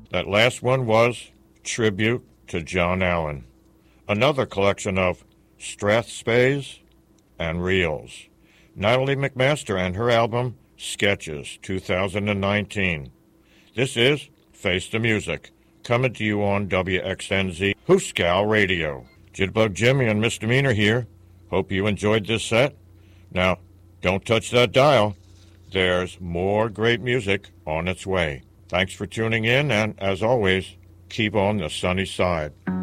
That last one was Tribute to John Allen. Another collection of Strathspeys and Reels. Natalie McMaster and her album Sketches 2019. This is Face the Music, coming to you on WXNZ Hooskow Radio. Jitterbug Jimmy and Misdemeanor here. Hope you enjoyed this set. Now, don't touch that dial. There's more great music on its way. Thanks for tuning in, and as always, keep on the sunny side.